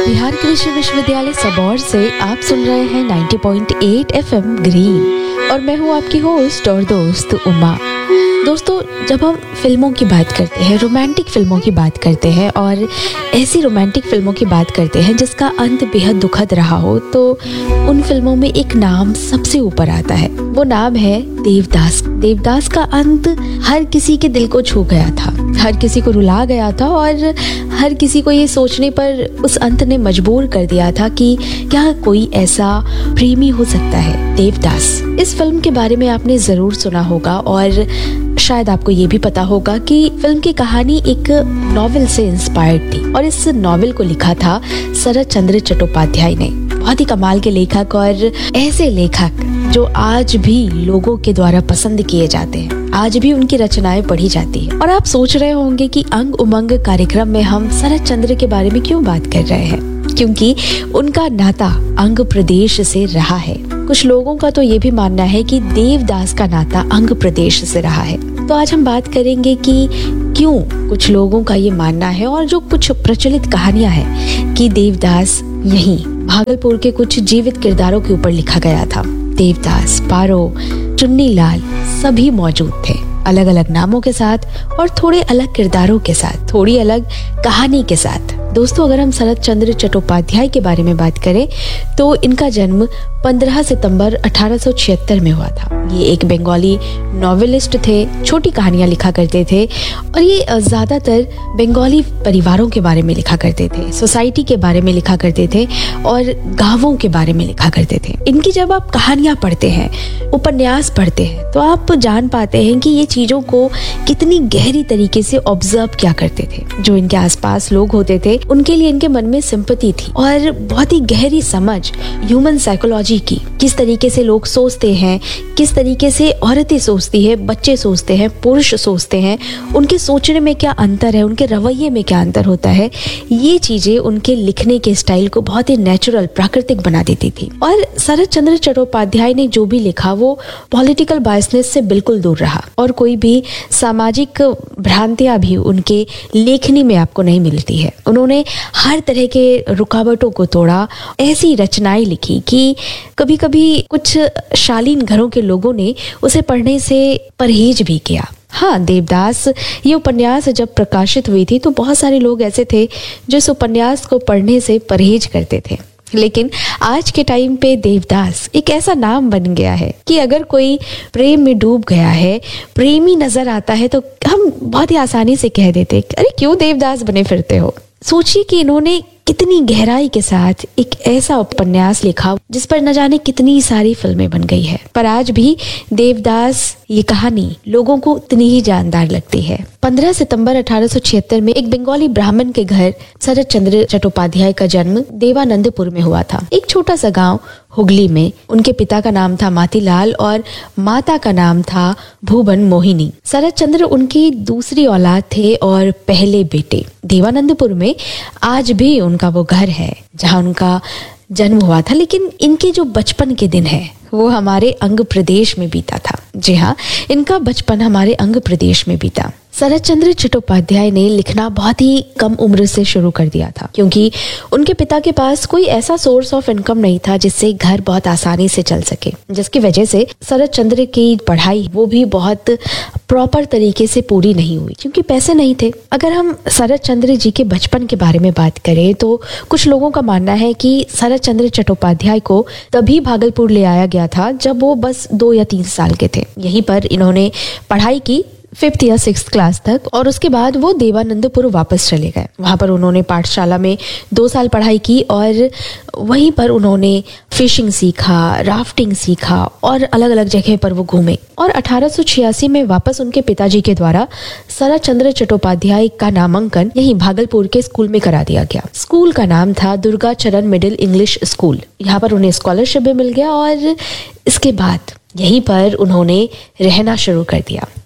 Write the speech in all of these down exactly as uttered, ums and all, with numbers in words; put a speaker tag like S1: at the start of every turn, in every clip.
S1: बिहार कृषि विश्वविद्यालय सबौर से आप सुन रहे हैं नब्बे पॉइंट आठ एफएम ग्रीन और मैं हूँ आपकी होस्ट और दोस्त उमा। दोस्तों, जब हम फिल्मों की बात करते हैं, रोमांटिक फिल्मों की बात करते हैं और ऐसी रोमांटिक फिल्मों की बात करते हैं जिसका अंत बेहद दुखद रहा हो, तो उन फिल्मों में एक नाम सबसे ऊपर आता है। वो नाम है देवदास। देवदास का अंत हर किसी के दिल को छू गया था, हर किसी को रुला गया था और हर किसी को ये सोचने पर उस अंत ने मजबूर कर दिया था कि क्या कोई ऐसा प्रेमी हो सकता है। देवदास, इस फिल्म के बारे में आपने जरूर सुना होगा और शायद आपको ये भी पता होगा कि फिल्म की कहानी एक नॉवेल से इंस्पायर्ड थी और इस नॉवेल को लिखा था शरत चंद्र चट्टोपाध्याय ने। बहुत ही कमाल के लेखक और ऐसे लेखक जो आज भी लोगों के द्वारा पसंद किए जाते हैं, आज भी उनकी रचनाएं पढ़ी जाती है। और आप सोच रहे होंगे कि अंग उमंग कार्यक्रम में हम शरत चंद्र के बारे में क्यों बात कर रहे हैं, क्योंकि उनका नाता अंग प्रदेश से रहा है। कुछ लोगों का तो ये भी मानना है कि देवदास का नाता अंग प्रदेश से रहा है। तो आज हम बात करेंगे कि क्यों कुछ लोगों का ये मानना है और जो कुछ प्रचलित कहानियां हैं कि देवदास यहीं भागलपुर के कुछ जीवित किरदारों के ऊपर लिखा गया था। देवदास, पारो, चुन्नी लाल सभी मौजूद थे, अलग अलग नामों के साथ और थोड़े अलग किरदारों के साथ, थोड़ी अलग कहानी के साथ। दोस्तों, अगर हम शरत चंद्र चट्टोपाध्याय के बारे में बात करें तो इनका जन्म पंद्रह सितंबर अठारह सौ छिहत्तर में हुआ था। ये एक बंगाली नॉवेलिस्ट थे, छोटी कहानियां लिखा करते थे और ये ज्यादातर बंगाली परिवारों के बारे में लिखा करते थे, सोसाइटी के बारे में लिखा करते थे और गांवों के बारे में लिखा करते थे। इनकी जब आप कहानियां पढ़ते हैं, उपन्यास पढ़ते हैं, तो आप जान पाते हैं कि ये चीजों को कितनी गहरी तरीके से ऑब्जर्व किया करते थे। जो इनके आसपास लोग होते थे उनके लिए इनके मन में सिंपैथी थी और बहुत ही गहरी समझ ह्यूमन साइकोलॉजी की, किस तरीके से लोग सोचते हैं, किस तरीके से औरतें सोचती है, बच्चे सोचते हैं, पुरुष सोचते हैं, उनके सोचने में क्या अंतर है, उनके रवैये में क्या अंतर होता है। ये चीजें उनके लिखने के स्टाइल को बहुत ही नेचुरल, प्राकृतिक बना देती थी। और शरत चंद्र चट्टोपाध्याय ने जो भी लिखा वो पॉलिटिकल बायसनेस से बिल्कुल दूर रहा और कोई भी सामाजिक भ्रांतियां भी उनके लेखनी में आपको नहीं मिलती है। उन्होंने हर तरह के रुकावटों को तोड़ा, ऐसी रचनाएं लिखी कि कभी कभी कुछ शालीन घरों के लोगों ने उसे पढ़ने से परहेज भी किया। हाँ, देवदास ये उपन्यास जब प्रकाशित हुई थी तो बहुत सारे लोग ऐसे थे जो इस उपन्यास को पढ़ने से परहेज करते थे, लेकिन आज के टाइम पे देवदास एक ऐसा नाम बन गया है कि अगर कोई प्रेम में डूब गया है, प्रेमी नजर आता है, तो हम बहुत ही आसानी से कह देते, अरे क्यों देवदास बने फिरते हो। सोचिए कि इन्होंने कितनी गहराई के साथ एक ऐसा उपन्यास लिखा जिस पर न जाने कितनी सारी फिल्में बन गई है, पर आज भी देवदास ये कहानी लोगों को उतनी ही जानदार लगती है। पंद्रह सितंबर अठारह सौ छिहत्तर में एक बंगाली ब्राह्मण के घर शरत चंद्र चट्टोपाध्याय का जन्म देवानंदपुर में हुआ था, एक छोटा सा गांव हुगली में। उनके पिता का नाम था मातीलाल और माता का नाम था भुवन मोहिनी। शरत चंद्र उनकी दूसरी औलाद थे और पहले बेटे। देवानंदपुर में आज भी उनका वो घर है जहां उनका जन्म हुआ था, लेकिन इनके जो बचपन के दिन है वो हमारे अंग प्रदेश में बीता था। जी हाँ, इनका बचपन हमारे अंग प्रदेश में बीता। शरत चंद्र चट्टोपाध्याय ने लिखना बहुत ही कम उम्र से शुरू कर दिया था, क्योंकि उनके पिता के पास कोई ऐसा सोर्स ऑफ इनकम नहीं था जिससे घर बहुत आसानी से चल सके, जिसकी वजह से शरत चंद्र की पढ़ाई वो भी बहुत प्रॉपर तरीके से पूरी नहीं हुई, क्योंकि पैसे नहीं थे। अगर हम शरत चंद्र जी के बचपन के बारे में बात करें तो कुछ लोगों का मानना है कि शरत चंद्र चट्टोपाध्याय को तभी भागलपुर ले आया गया था जब वो बस दो या तीन साल के थे। यहीं पर इन्होंने पढ़ाई की फिफ्थ या सिक्स्थ क्लास तक और उसके बाद वो देवानंदपुर वापस चले गए। वहां पर उन्होंने पाठशाला में दो साल पढ़ाई की और वहीं पर उन्होंने फिशिंग सीखा, राफ्टिंग सीखा और अलग अलग जगह पर वो घूमे। और अठारह सौ छियासी में वापस उनके पिताजी के द्वारा शरत चंद्र चट्टोपाध्याय का नामांकन यहीं भागलपुर के स्कूल में करा दिया गया। स्कूल का नाम था दुर्गा चरण मिडिल इंग्लिश स्कूल। यहाँ पर उन्हें स्कॉलरशिप भी मिल गया और इसके बाद यहीं पर उन्होंने रहना शुरू कर दिया।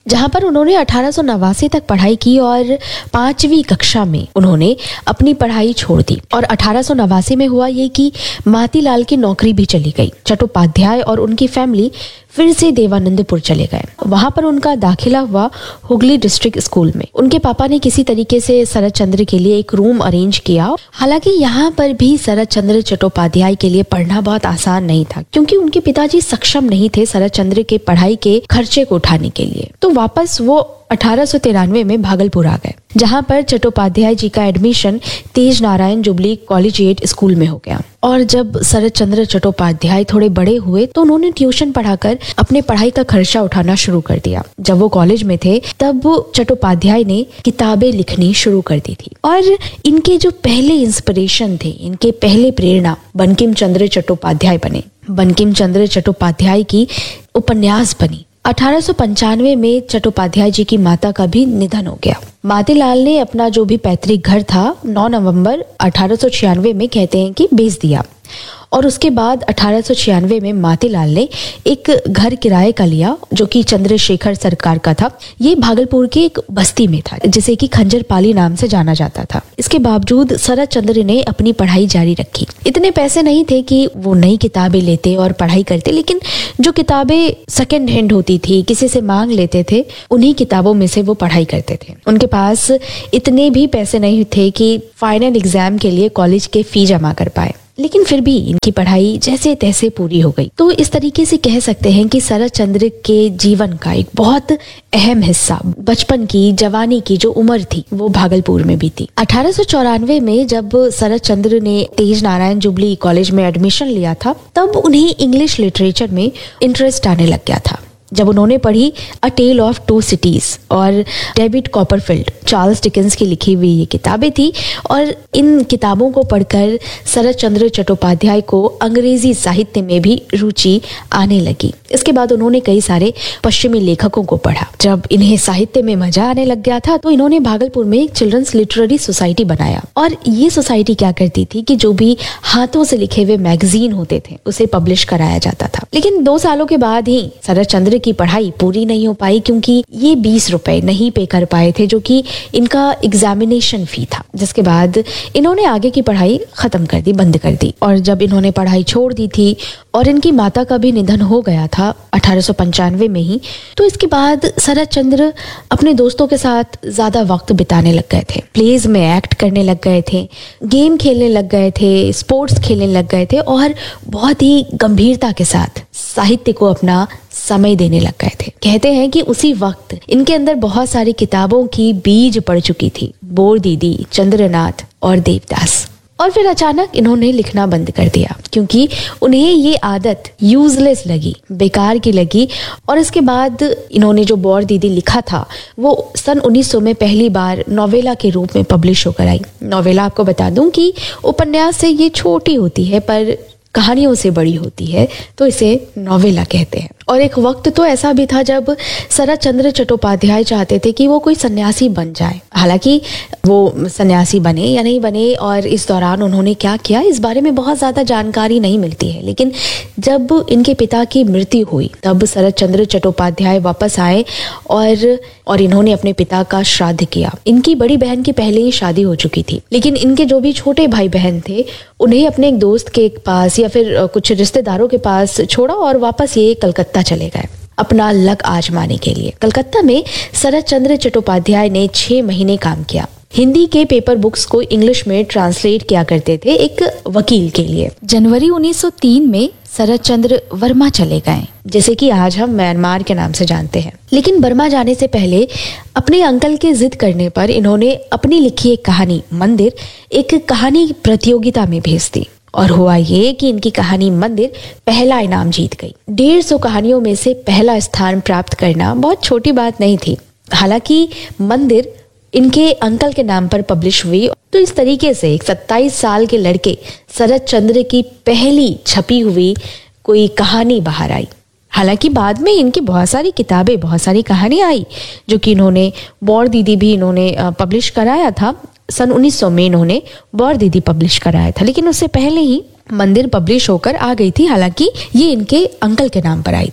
S1: जहां पर उन्होंने अठारह सौ नवासी तक पढ़ाई की और पांचवी कक्षा में उन्होंने अपनी पढ़ाई छोड़ दी। और अठारह सौ नवासी में हुआ ये कि मातीलाल की नौकरी भी चली गई। चट्टोपाध्याय और उनकी फैमिली फिर से देवानंदपुर चले गए। वहां पर उनका दाखिला हुआ हुगली डिस्ट्रिक्ट स्कूल में। उनके पापा ने किसी तरीके से शरद चंद्र के लिए एक रूम अरेंज किया। हालांकि यहाँ पर भी शरद चंद्र चट्टोपाध्याय के लिए पढ़ना बहुत आसान नहीं था, क्योंकि उनके पिताजी सक्षम नहीं थे शरद चंद्र के पढ़ाई के खर्चे को उठाने के लिए। तो वापस वो अठारह सौ तिरानवे में भागलपुर आ गए, जहां पर चट्टोपाध्याय जी का एडमिशन तेज नारायण जुबली कॉलेजिएट स्कूल में हो गया। और जब शरद चंद्र चट्टोपाध्याय थोड़े बड़े हुए तो उन्होंने ट्यूशन पढ़ाकर अपने पढ़ाई का खर्चा उठाना शुरू कर दिया। जब वो कॉलेज में थे तब चट्टोपाध्याय ने किताबें लिखनी शुरू कर दी थी। और इनके जो पहले इंस्पिरेशन थे, इनके पहले प्रेरणा बंकिम चंद्र चट्टोपाध्याय बने। बंकिम चंद्र चट्टोपाध्याय की उपन्यास बनी। अठारह सौ पंचानवे में चट्टोपाध्याय जी की माता का भी निधन हो गया। मातीलाल ने अपना जो भी पैतृक घर था नौ नवंबर अठारह सौ छियानवे में कहते हैं कि बेच दिया। और उसके बाद अठारह सौ छियानवे में मातीलाल ने एक घर किराए का लिया, जो कि चंद्रशेखर सरकार का था। ये भागलपुर के एक बस्ती में था, जिसे कि खंजरपाली नाम से जाना जाता था। इसके बावजूद शरद चंद्र ने अपनी पढ़ाई जारी रखी। इतने पैसे नहीं थे कि वो नई किताबें लेते और पढ़ाई करते, लेकिन जो किताबें सेकेंड हैंड होती थी, किसी से मांग लेते थे, उन्हीं किताबों में से वो पढ़ाई करते थे। उनके पास इतने भी पैसे नहीं थे कि फाइनल एग्जाम के लिए कॉलेज के फी जमा कर पाए, लेकिन फिर भी इनकी पढ़ाई जैसे तैसे पूरी हो गई। तो इस तरीके से कह सकते हैं कि शरद चंद्र के जीवन का एक बहुत अहम हिस्सा, बचपन की, जवानी की जो उम्र थी, वो भागलपुर में बीती। अठारह सौ चौरानवे में जब शरद चंद्र ने तेज नारायण जुबली कॉलेज में एडमिशन लिया था, तब उन्हें इंग्लिश लिटरेचर में इंटरेस्ट आने लग गया था। जब उन्होंने पढ़ी अ टेल ऑफ टू सिटीज और डेविड कॉपरफील्ड, चार्ल्स डिकेंस की लिखी हुई ये किताबें थी। और इन किताबों को पढ़कर शरद चंद्र चट्टोपाध्याय को अंग्रेजी साहित्य में भी रुचि आने लगी। इसके बाद उन्होंने कई सारे पश्चिमी लेखकों को पढ़ा। जब इन्हें साहित्य में मजा आने लग गया था तो इन्होंने भागलपुर में एक चिल्ड्रंस लिटरेरी सोसाइटी बनाया। और ये सोसाइटी क्या करती थी कि जो भी हाथों से लिखे हुए मैगजीन होते थे उसे पब्लिश कराया जाता था। लेकिन दो सालों के बाद ही शरद चंद्र की पढ़ाई पूरी नहीं हो पाई, क्योंकि ये बीस रुपए नहीं पे कर पाए थे, जो कि इनका एग्जामिनेशन फी था। जिसके बाद इन्होंने आगे की पढ़ाई खत्म कर दी, बंद कर दी। और जब इन्होंने पढ़ाई छोड़ दी थी और इनकी माता का भी निधन हो गया था अठारह सौ पंचानवे में ही, तो इसके बाद शरद चंद्र अपने दोस्तों के साथ ज्यादा वक्त बिताने लग गए थे। प्लेज में एक्ट करने लग गए थे, गेम खेलने लग गए थे, स्पोर्ट्स खेलने लग गए थे और बहुत ही गंभीरता के साथ साहित्य को अपना समय देने लग गए थे। कहते हैं कि उसी वक्त इनके अंदर बहुत सारी किताबों की बीज पड़ चुकी थी, बोर दीदी, चंद्रनाथ और देवदास। और फिर अचानक इन्होंने लिखना बंद कर दिया, क्योंकि उन्हें ये आदत यूजलेस लगी, बेकार की लगी। और इसके बाद इन्होंने जो बोर दीदी लिखा था वो सन उन्नीस सौ में पहली बार नोवेला के रूप में पब्लिश होकर आई। नोवेला, आपको बता दूं कि उपन्यास से ये छोटी होती है पर कहानियों से बड़ी होती है, तो इसे नोवेला कहते हैं। और एक वक्त तो ऐसा भी था जब शरद चंद्र चट्टोपाध्याय चाहते थे कि वो कोई सन्यासी बन जाए। हालांकि वो सन्यासी बने या नहीं बने और इस दौरान उन्होंने क्या किया, इस बारे में बहुत ज़्यादा जानकारी नहीं मिलती है। लेकिन जब इनके पिता की मृत्यु हुई तब शरद चंद्र चट्टोपाध्याय वापस आए और और इन्होंने अपने पिता का श्राद्ध किया। इनकी बड़ी बहन की पहले ही शादी हो चुकी थी, लेकिन इनके जो भी छोटे भाई बहन थे उन्हें अपने एक दोस्त के पास या फिर कुछ रिश्तेदारों के पास छोड़ा और वापस ये कलकत्ता चले गए अपना लक आजमाने के लिए। कलकत्ता में शरद चंद्र चट्टोपाध्याय ने छह महीने काम किया। हिंदी के पेपर बुक्स को इंग्लिश में ट्रांसलेट किया करते थे एक वकील के लिए। जनवरी उन्नीस सौ तीन में शरद चंद्र वर्मा चले गए, जैसे कि आज हम म्यांमार के नाम से जानते हैं। लेकिन बर्मा जाने से पहले अपने अंकल के जिद करने पर इन्होंने अपनी लिखी एक कहानी मंदिर एक कहानी प्रतियोगिता में भेज दी। और हुआ ये कि इनकी कहानी मंदिर पहला इनाम जीत गई। डेढ़ सौ कहानियों में से पहला स्थान प्राप्त करना बहुत छोटी बात नहीं थी। हालांकि मंदिर इनके अंकल के नाम पर पब्लिश हुई, तो इस तरीके से एक सत्ताईस साल के लड़के शरद चंद्र की पहली छपी हुई कोई कहानी बाहर आई। हालांकि बाद में इनकी बहुत सारी किताबें, बहुत सारी कहानियां आई, जो कि इन्होंने बोर दीदी भी इन्होंने पब्लिश कराया था। सन उन्नीस सौ में इन्होंने बोर दीदी पब्लिश कराया था, लेकिन उससे पहले ही मंदिर पब्लिश होकर आ गई थी। हालांकि ये इनके अंकल के नाम पर आई थी।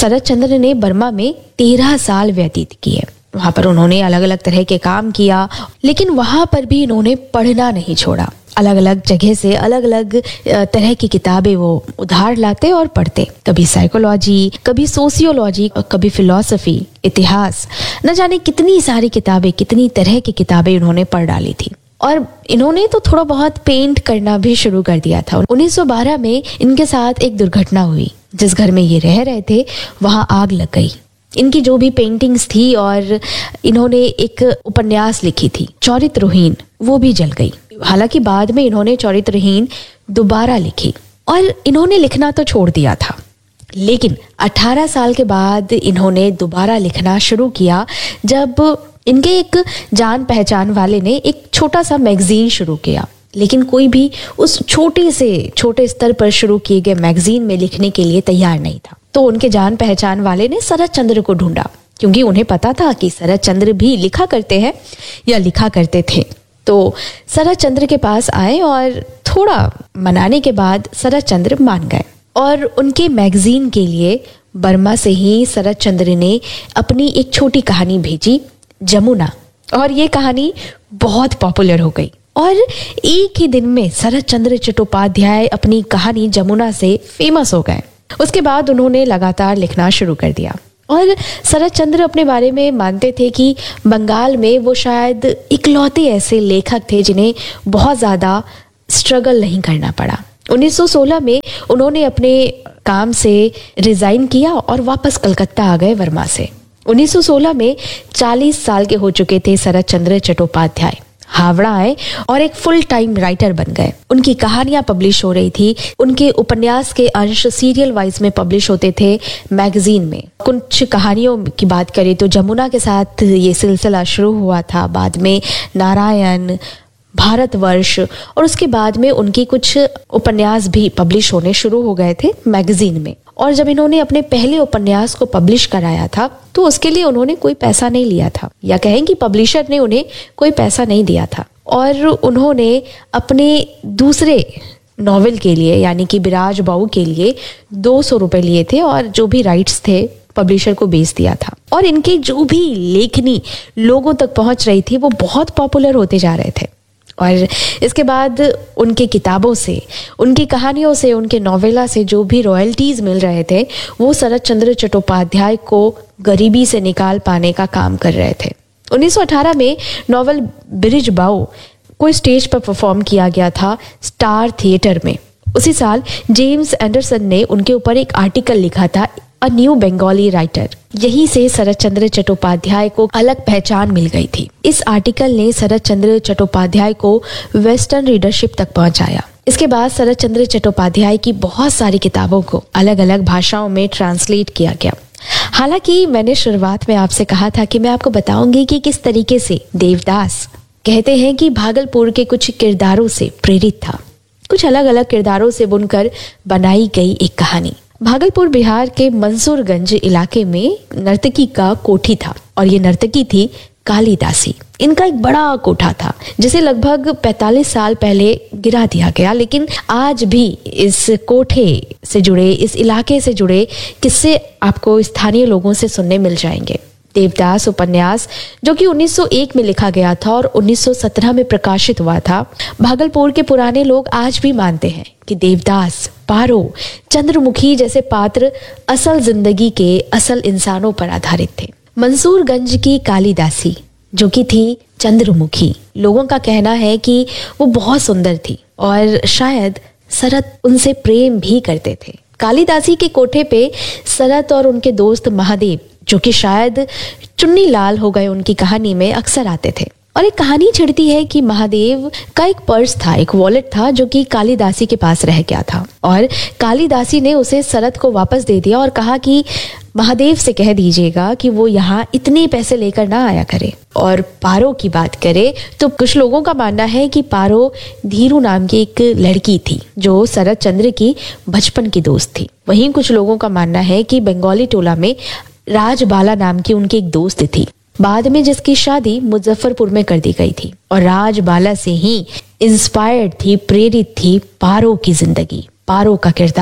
S1: शरद चंद्र ने बर्मा में तेरह साल व्यतीत किए। वहां पर उन्होंने अलग अलग तरह के काम किया, लेकिन वहां पर भी इन्होंने पढ़ना नहीं छोड़ा। अलग अलग जगह से अलग अलग तरह की किताबें वो उधार लाते और पढ़ते, कभी साइकोलॉजी, कभी सोशियोलॉजी, कभी फिलॉसफी, इतिहास, न जाने कितनी सारी किताबें, कितनी तरह की किताबें इन्होंने पढ़ डाली थी। और इन्होंने तो थोड़ा बहुत पेंट करना भी शुरू कर दिया था। उन्नीस सौ बारह में इनके साथ एक दुर्घटना हुई। जिस घर में ये रह रहे थे वहां आग लग गई। इनकी जो भी पेंटिंग्स थी और इन्होंने एक उपन्यास लिखी थी चरित्रहीन, वो भी जल गई। हालांकि बाद में इन्होंने चरित्रहीन दोबारा लिखी और इन्होंने लिखना तो छोड़ दिया था, लेकिन अठारह साल के बाद इन्होंने दोबारा लिखना शुरू किया जब इनके एक जान पहचान वाले ने एक छोटा सा मैगजीन शुरू किया। लेकिन कोई भी उस छोटे से छोटे स्तर पर शुरू किए गए मैगजीन में लिखने के लिए तैयार नहीं था। तो उनके जान पहचान वाले ने शरद चंद्र को ढूंढा, क्योंकि उन्हें पता था कि शरद चंद्र भी लिखा करते हैं या लिखा करते थे। तो शरद चंद्र के पास आए और थोड़ा मनाने के बाद शरद चंद्र मान गए और उनके मैगजीन के लिए बर्मा से ही शरद चंद्र ने अपनी एक छोटी कहानी भेजी, जमुना, और ये कहानी बहुत पॉपुलर हो गई। और एक ही दिन में शरद चंद्र चट्टोपाध्याय अपनी कहानी जमुना से फेमस हो गए। उसके बाद उन्होंने लगातार लिखना शुरू कर दिया। और शरद चंद्र अपने बारे में मानते थे कि बंगाल में वो शायद इकलौते ऐसे लेखक थे जिन्हें बहुत ज़्यादा स्ट्रगल नहीं करना पड़ा। उन्नीस सौ सोलह में उन्होंने अपने काम से रिजाइन किया और वापस कलकत्ता आ गए वर्मा से। उन्नीस सौ सोलह में चालीस साल के हो चुके थे शरद चंद्र चट्टोपाध्याय। हावड़ा आए और एक फुल टाइम राइटर बन गए। उनकी कहानियां पब्लिश हो रही थी, उनके उपन्यास के अंश सीरियल वाइज में पब्लिश होते थे मैगजीन में। कुछ कहानियों की बात करें तो जमुना के साथ ये सिलसिला शुरू हुआ था, बाद में नारायण, भारतवर्ष, और उसके बाद में उनकी कुछ उपन्यास भी पब्लिश होने शुरू हो गए थे मैगजीन में। और जब इन्होंने अपने पहले उपन्यास को पब्लिश कराया था तो उसके लिए उन्होंने कोई पैसा नहीं लिया था, या कहें कि पब्लिशर ने उन्हें कोई पैसा नहीं दिया था। और उन्होंने अपने दूसरे नॉवेल के लिए यानी कि बिराज बाऊ के लिए दो सौ रुपए लिए थे और जो भी राइट्स थे पब्लिशर को बेच दिया था। और इनके जो भी लेखनी लोगों तक पहुंच रही थी वो बहुत पॉपुलर होते जा रहे थे। और इसके बाद उनके किताबों से, उनकी कहानियों से, उनके नॉवेला से जो भी रॉयल्टीज मिल रहे थे वो शरद चंद्र चट्टोपाध्याय को गरीबी से निकाल पाने का काम कर रहे थे। उन्नीस सौ अठारह में नॉवेल ब्रिज बाऊ को स्टेज पर परफॉर्म किया गया था स्टार थिएटर में। उसी साल जेम्स एंडरसन ने उनके ऊपर एक आर्टिकल लिखा था, अ न्यू बंगाली राइटर। यहीं से शरद चंद्र चट्टोपाध्याय को अलग पहचान मिल गई थी। इस आर्टिकल ने शरद चंद्र चट्टोपाध्याय को वेस्टर्न रीडरशिप तक पहुंचाया। इसके बाद शरद चंद्र चट्टोपाध्याय की बहुत सारी किताबों को अलग अलग भाषाओं में ट्रांसलेट किया गया। हालांकि मैंने शुरुआत में आपसे कहा था कि मैं आपको बताऊंगी कि किस तरीके से देवदास कहते हैं कि भागलपुर के कुछ किरदारों से प्रेरित था। कुछ अलग अलग किरदारों से बुनकर बनाई गई एक कहानी। भागलपुर बिहार के मंसूरगंज इलाके में नर्तकी का कोठी था और ये नर्तकी थी कालिदासी। इनका एक बड़ा कोठा था जिसे लगभग पैंतालीस साल पहले गिरा दिया गया, लेकिन आज भी इस कोठे से जुड़े, इस इलाके से जुड़े किस्से आपको स्थानीय लोगों से सुनने मिल जाएंगे। देवदास उपन्यास जो कि उन्नीस सौ एक में लिखा गया था और उन्नीस सौ सत्रह में प्रकाशित हुआ था। भागलपुर के पुराने लोग आज भी मानते हैं कि देवदास, पारो, चंद्रमुखी जैसे पात्र असल जिंदगी के असल इंसानों पर आधारित थे। मंसूरगंज की कालिदासी जो कि थी चंद्रमुखी, लोगों का कहना है कि वो बहुत सुंदर थी और शायद शरद उनसे प्रेम भी करते थे। कालिदासी के कोठे पे शरद और उनके दोस्त महादेव, जो कि शायद चुन्नी लाल हो गए उनकी कहानी में, अक्सर आते थे। और एक कहानी छिड़ती है कि महादेव का एक पर्स था, एक वॉलेट था जो कि कालिदासी के पास रह गया था और कालिदासी ने उसे शरद को वापस दे दिया और कहा कि महादेव से कह दीजिएगा कि वो यहाँ इतने पैसे लेकर ना आया करे। और पारो की बात करें तो कुछ लोगों का मानना है कि पारो धीरू नाम की एक लड़की थी जो शरद चंद्र की बचपन की दोस्त थी। वहीं कुछ लोगों का मानना है कि बंगाली टोला में राजबाला नाम की उनकी एक दोस्त थी, बाद में जिसकी शादी मुजफ्फरपुर में कर दी गई थी। और राजबाला से ही इंस्पायर्ड थी, प्रेरित थी पारो की जिंदगी, पारो का किरदार।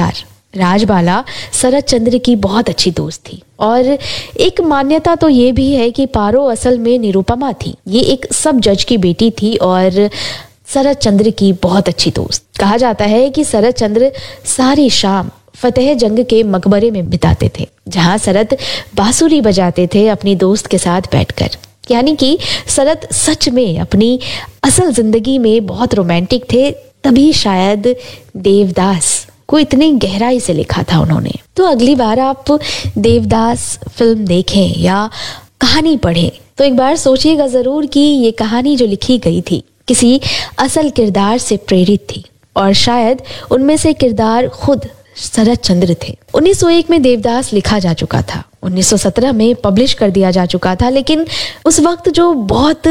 S1: राजबाला शरद चंद्र की बहुत अच्छी दोस्त थी और एक मान्यता तो ये भी है कि पारो असल में निरुपमा थी। ये एक सब जज की बेटी थी और शरद चंद्र की बहुत अच्छी दोस्त। कहा जाता है कि शरद चंद्र सारी शाम फतेह जंग के मकबरे में बिताते थे, जहां शरद बांसुरी बजाते थे अपनी दोस्त के साथ बैठकर। यानी कि शरद सच में अपनी असल जिंदगी में बहुत रोमांटिक थे, तभी शायद देवदास को इतनी गहराई से लिखा था उन्होंने। तो अगली बार आप देवदास फिल्म देखें या कहानी पढ़ें तो एक बार सोचिएगा जरूर कि ये कहानी जो लिखी गई थी किसी असल किरदार से प्रेरित थी और शायद उनमें से किरदार खुद शरद चंद्र थे। उन्नीस सौ एक में देवदास लिखा जा चुका था, उन्नीस सौ सत्रह में पब्लिश कर दिया जा चुका था, लेकिन उस वक्त जो बहुत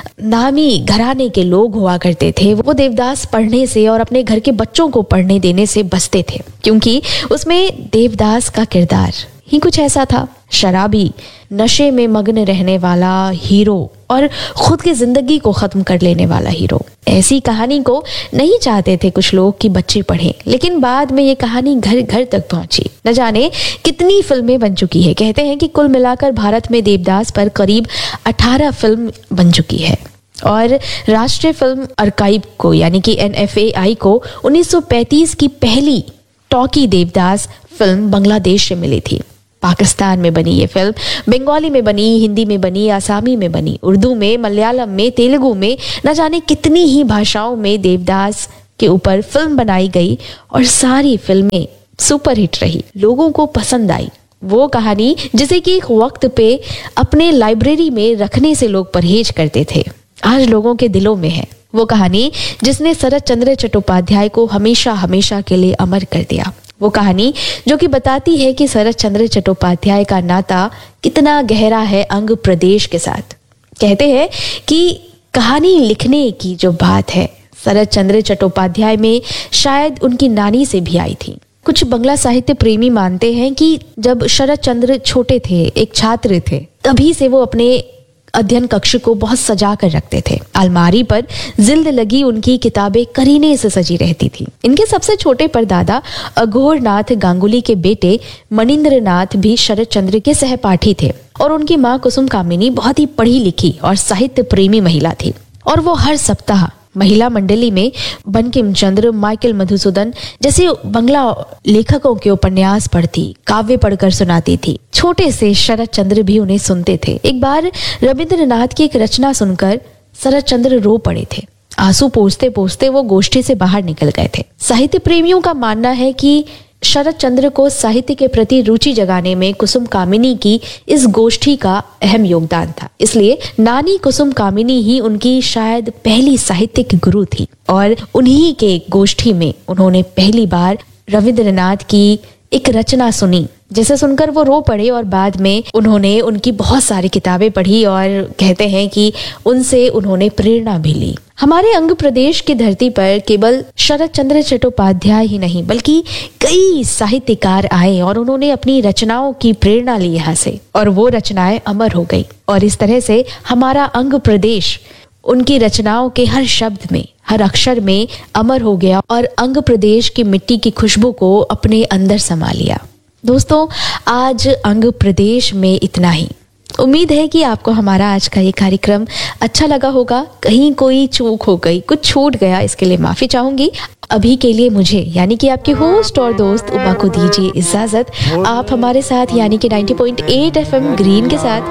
S1: नामी घराने के लोग हुआ करते थे वो देवदास पढ़ने से और अपने घर के बच्चों को पढ़ने देने से बचते थे, क्योंकि उसमें देवदास का किरदार ही कुछ ऐसा था, शराबी, नशे में मग्न रहने वाला हीरो और खुद की जिंदगी को खत्म कर लेने वाला हीरो। ऐसी कहानी को नहीं चाहते थे कुछ लोग कि बच्चे पढ़ें, लेकिन बाद में ये कहानी घर घर तक पहुंची। न जाने कितनी फिल्में बन चुकी है। कहते हैं कि कुल मिलाकर भारत में देवदास पर करीब अठारह फिल्म बन चुकी है और राष्ट्रीय फिल्म आर्काइव को यानी कि एन एफ ए आई को उन्नीस सौ पैंतीस की पहली टॉकी देवदास फिल्म बांग्लादेश से मिली थी। पाकिस्तान में बनी ये फिल्म बंगाली में बनी, हिंदी में बनी, आसामी में बनी, उर्दू में, मलयालम में, तेलुगु में, न जाने कितनी ही भाषाओं में देवदास के ऊपर फिल्म बनाई गई और सारी फिल्में सुपरहिट रही, लोगों को पसंद आई। वो कहानी जिसे कि एक वक्त पे अपने लाइब्रेरी में रखने से लोग परहेज करते थे, आज लोगों के दिलों में है। वो कहानी जिसने शरद चंद्र चट्टोपाध्याय को हमेशा हमेशा के लिए अमर कर दिया। वो कहानी जो कि बताती है कि शरद चंद्र चट्टोपाध्याय का नाता कितना गहरा है अंग प्रदेश के साथ। कहते हैं कि कहानी लिखने की जो बात है शरद चंद्र चट्टोपाध्याय में शायद उनकी नानी से भी आई थी। कुछ बंगला साहित्य प्रेमी मानते हैं कि जब शरद चंद्र छोटे थे, एक छात्र थे, तभी से वो अपने अध्ययन कक्ष को बहुत सजा कर रखते थे। अलमारी पर जिल्द लगी उनकी किताबें करीने से सजी रहती थी। इनके सबसे छोटे परदादा अघोर नाथ गांगुली के बेटे मनिंद्र नाथ भी शरद चंद्र के सहपाठी थे और उनकी माँ कुसुम कामिनी बहुत ही पढ़ी लिखी और साहित्य प्रेमी महिला थी और वो हर सप्ताह महिला मंडली में बंकिम चंद्र, माइकल मधुसूदन जैसे बंगला लेखकों के उपन्यास पढ़ती, काव्य पढ़कर सुनाती थी। छोटे से शरद चंद्र भी उन्हें सुनते थे। एक बार रविंद्रनाथ की एक रचना सुनकर शरद चंद्र रो पड़े थे। आंसू पोंछते पोंछते वो गोष्ठी से बाहर निकल गए थे। साहित्य प्रेमियों का मानना है कि शरद चंद्र को साहित्य के प्रति रुचि जगाने में कुसुम कामिनी की इस गोष्ठी का अहम योगदान था। इसलिए नानी कुसुम कामिनी ही उनकी शायद पहली साहित्यिक गुरु थी और उन्हीं के गोष्ठी में उन्होंने पहली बार रविंद्रनाथ की एक रचना सुनी, जिसे सुनकर वो रो पड़े और बाद में उन्होंने उनकी बहुत सारी किताबें पढ़ी और कहते हैं कि उनसे उन्होंने प्रेरणा भी ली। हमारे अंग प्रदेश की धरती पर केवल शरद चंद्र चट्टोपाध्याय ही नहीं बल्कि कई साहित्यकार आए और उन्होंने अपनी रचनाओं की प्रेरणा ली यहाँ से और वो रचनाएं अमर हो गई और इस तरह से हमारा अंग प्रदेश उनकी रचनाओं के हर शब्द में, हर अक्षर में अमर हो गया और अंग प्रदेश की मिट्टी की खुशबू को अपने अंदर समा लिया। दोस्तों, आज अंग प्रदेश में इतना ही। उम्मीद है कि आपको हमारा आज का ये कार्यक्रम अच्छा लगा होगा। कहीं कोई चूक हो गई, कुछ छूट गया, इसके लिए माफी चाहूंगी। अभी के लिए मुझे यानी कि आपके होस्ट और दोस्त उमा को दीजिए इजाजत। आप हमारे साथ यानी कि नब्बे पॉइंट आठ एफएम ग्रीन के साथ